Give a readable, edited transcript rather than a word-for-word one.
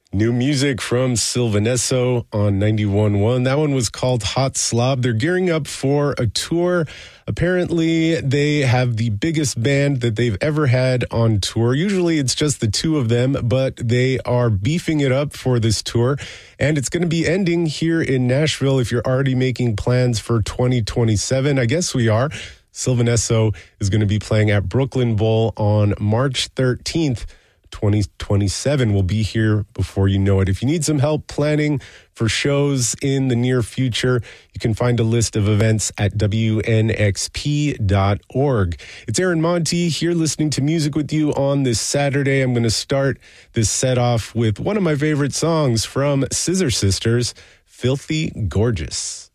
New music from Sylvanesso on 91.1. That one was called Hot Slob. They're gearing up for a tour. Apparently, they have the biggest band that they've ever had on tour. Usually, it's just the two of them, but they are beefing it up for this tour. And it's going to be ending here in Nashville if you're already making plans for 2027. I guess we are. Sylvanesso is going to be playing at Brooklyn Bowl on March 13th. 2027 will be here before you know it. If you need some help planning for shows in the near future, you can find a list of events at WNXP.org. It's Aaron Monty here listening to music with you on this Saturday. I'm going to start this set off with one of my favorite songs from Scissor Sisters, Filthy Gorgeous.